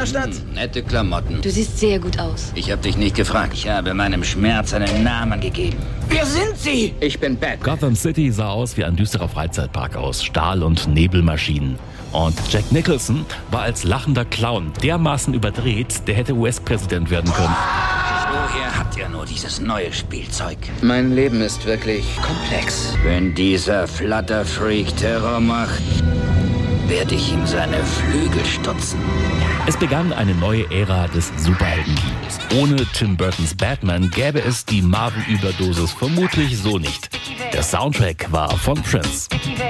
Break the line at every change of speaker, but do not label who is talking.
Stadt?
Nette Klamotten.
Du siehst sehr gut aus.
Ich habe dich nicht gefragt. Ich habe meinem Schmerz einen Namen gegeben.
Wer sind Sie?
Ich bin Batman.
Gotham City sah aus wie ein düsterer Freizeitpark aus Stahl- und Nebelmaschinen. Und Jack Nicholson war als lachender Clown dermaßen überdreht, der hätte US-Präsident werden können.
Woher habt ihr nur dieses neue Spielzeug? Mein Leben ist wirklich komplex. Wenn dieser Flutterfreak Terror macht, werde ich ihm seine Flügel stutzen.
Es begann eine neue Ära des Superheldenkinos. Ohne Tim Burtons Batman gäbe es die Marvel-Überdosis vermutlich so nicht. Der Soundtrack war von Prince.